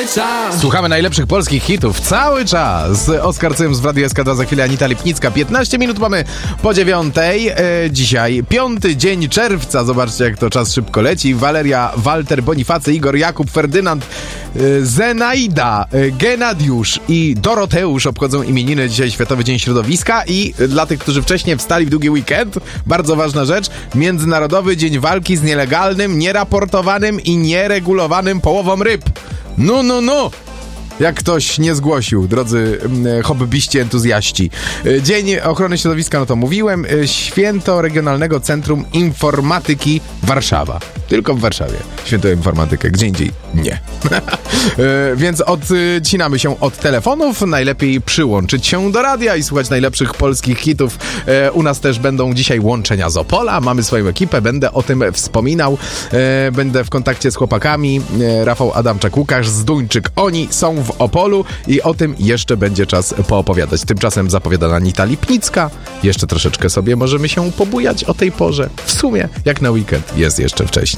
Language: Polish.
czas. Słuchamy najlepszych polskich hitów cały czas. Oskar Cyms w Radiu SK2, za chwilę Anita Lipnicka. 15 minut mamy po 9:00. Dzisiaj 5 dzień czerwca. Zobaczcie, jak to czas szybko leci. Waleria, Walter, Bonifacy, Igor, Jakub, Ferdynand, Zenaida, Genadiusz i Doroteusz obchodzą imieniny. Dzisiaj Światowy Dzień Środowiska i dla tych, którzy wcześniej wstali w długi weekend, bardzo ważna rzecz, Międzynarodowy Dzień Walki z nielegalnym, nieraportowanym i nieregulowanym połową ryb. No! Jak ktoś nie zgłosił, drodzy hobbyści, entuzjaści. Dzień Ochrony Środowiska, no to mówiłem. Święto Regionalnego Centrum Informatyki Warszawa. Tylko w Warszawie święto informatykę, gdzie indziej nie. Więc odcinamy się od telefonów. Najlepiej przyłączyć się do radia i słuchać najlepszych polskich hitów. U nas też będą dzisiaj łączenia z Opola. Mamy swoją ekipę, będę o tym wspominał. Będę w kontakcie z chłopakami. Rafał Adamczak, Łukasz Zduńczyk. Oni są w Opolu i o tym jeszcze będzie czas poopowiadać. Tymczasem zapowiada Anita Lipnicka. Jeszcze troszeczkę sobie możemy się pobujać o tej porze. W sumie, jak na weekend, jest jeszcze wcześniej.